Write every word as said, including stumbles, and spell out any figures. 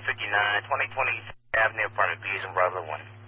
fifty-nine, twenty twenty Avenue, apartment B, and Bravo one.